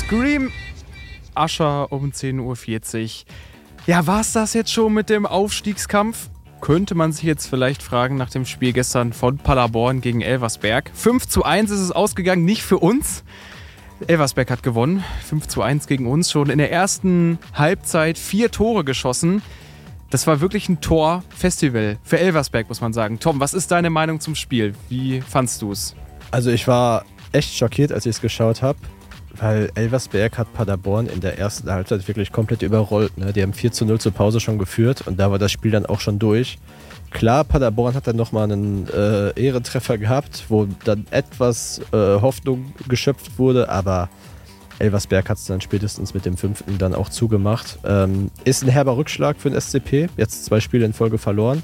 Scream, Usher um 10.40 Uhr. Ja, war's das jetzt schon mit dem Aufstiegskampf? Könnte man sich jetzt vielleicht fragen nach dem Spiel gestern von Paderborn gegen Elversberg. 5:1 ist es ausgegangen, nicht für uns. Elversberg hat gewonnen, 5:1 gegen uns. Schon in der ersten Halbzeit 4 Tore geschossen. Das war wirklich ein Torfestival für Elversberg, muss man sagen. Tom, was ist deine Meinung zum Spiel? Wie fandst du es? Also ich war echt schockiert, als ich es geschaut habe, weil Elversberg hat Paderborn in der ersten Halbzeit wirklich komplett überrollt. Ne? Die haben 4:0 zur Pause schon geführt und da war das Spiel dann auch schon durch. Klar, Paderborn hat dann nochmal einen Ehrentreffer gehabt, wo dann etwas Hoffnung geschöpft wurde, aber Elversberg hat es dann spätestens mit dem 5. dann auch zugemacht. Ist ein herber Rückschlag für den SCP, jetzt 2 Spiele in Folge verloren.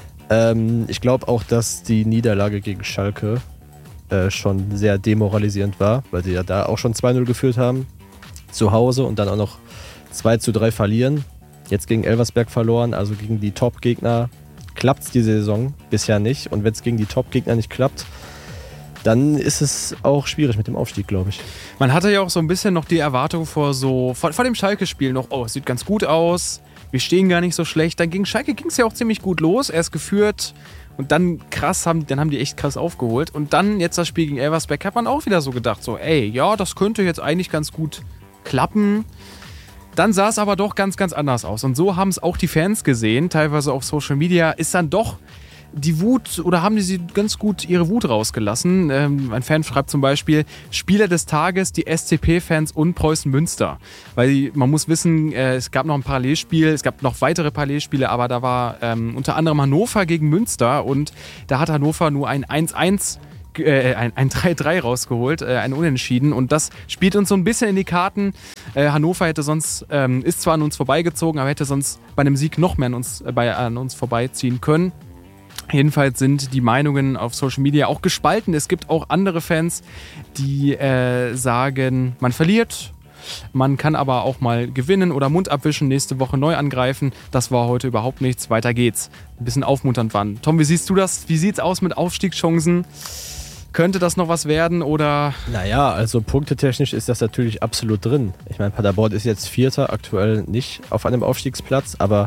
Ich glaube auch, dass die Niederlage gegen Schalke schon sehr demoralisierend war, weil sie ja da auch schon 2:0 geführt haben zu Hause und dann auch noch 2:3 verlieren. Jetzt gegen Elversberg verloren, also gegen die Top-Gegner klappt es die Saison bisher nicht. Und wenn es gegen die Top-Gegner nicht klappt, dann ist es auch schwierig mit dem Aufstieg, glaube ich. Man hatte ja auch so ein bisschen noch die Erwartung vor dem Schalke-Spiel noch, oh, es sieht ganz gut aus, wir stehen gar nicht so schlecht. Dann gegen Schalke ging es ja auch ziemlich gut los, erst geführt und dann haben die echt krass aufgeholt. Und dann jetzt das Spiel gegen Elversberg hat man auch wieder so gedacht, so ey, ja, das könnte jetzt eigentlich ganz gut klappen. Dann sah es aber doch ganz, ganz anders aus. Und so haben es auch die Fans gesehen, teilweise auf Social Media, ist dann doch die Wut, oder haben sie ganz gut ihre Wut rausgelassen. Ein Fan schreibt zum Beispiel, Spieler des Tages, die SCP-Fans und Preußen Münster. Weil man muss wissen, es gab noch ein Parallelspiel, es gab noch weitere Parallelspiele, aber da war unter anderem Hannover gegen Münster und da hat Hannover nur ein 1:1 ein 3:3 rausgeholt, ein Unentschieden. Und das spielt uns so ein bisschen in die Karten. Hannover hätte sonst, ist zwar an uns vorbeigezogen, aber hätte sonst bei einem Sieg noch mehr an uns vorbeiziehen können. Jedenfalls sind die Meinungen auf Social Media auch gespalten. Es gibt auch andere Fans, die sagen, man verliert. Man kann aber auch mal gewinnen oder Mund abwischen, nächste Woche neu angreifen. Das war heute überhaupt nichts. Weiter geht's. Ein bisschen aufmunternd waren. Tom, wie siehst du das? Wie sieht's aus mit Aufstiegschancen? Könnte das noch was werden oder? Naja, also punktetechnisch ist das natürlich absolut drin. Ich meine, Paderborn ist jetzt Vierter, aktuell nicht auf einem Aufstiegsplatz, aber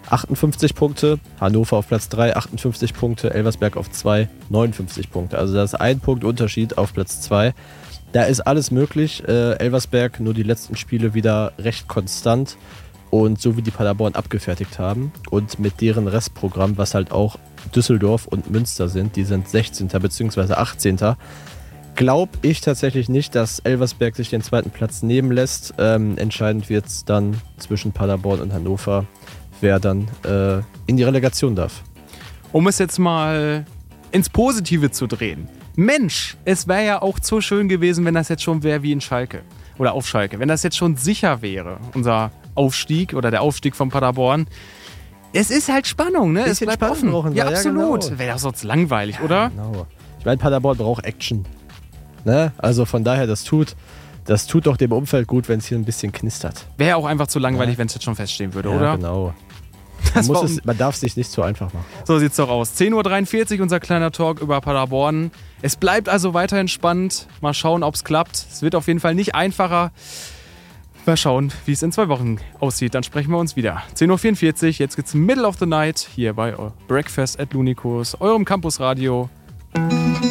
58 Punkte, Hannover auf Platz 3, 58 Punkte, Elversberg auf 2, 59 Punkte. Also das ist ein Punkt Unterschied auf Platz 2. Da ist alles möglich. Elversberg nur die letzten Spiele wieder recht konstant und so wie die Paderborn abgefertigt haben und mit deren Restprogramm, was halt auch Düsseldorf und Münster sind, die sind 16. bzw. 18. Glaube ich tatsächlich nicht, dass Elversberg sich den 2. Platz nehmen lässt. Entscheidend wird es dann zwischen Paderborn und Hannover, wer dann in die Relegation darf. Um es jetzt mal ins Positive zu drehen. Mensch, es wäre ja auch so schön gewesen, wenn das jetzt schon wäre wie in Schalke. Oder auf Schalke. Wenn das jetzt schon sicher wäre, unser Aufstieg oder der Aufstieg von Paderborn. Es ist halt Spannung, ne? Es bleibt offen. Ja, absolut. Genau. Wäre doch sonst langweilig, oder? Genau. Ich meine, Paderborn braucht Action. Ne? Also von daher, das tut doch dem Umfeld gut, wenn es hier ein bisschen knistert. Wäre auch einfach zu langweilig, wenn es jetzt schon feststehen würde, oder? Ja, genau. Man darf es sich nicht so einfach machen. So sieht's doch aus. 10:43 Uhr, unser kleiner Talk über Paderborn. Es bleibt also weiterhin spannend. Mal schauen, ob es klappt. Es wird auf jeden Fall nicht einfacher. Mal schauen, wie es in 2 Wochen aussieht. Dann sprechen wir uns wieder. 10:44 Uhr, jetzt geht's Middle of the Night hier bei Breakfast at Lunicus, eurem Campusradio.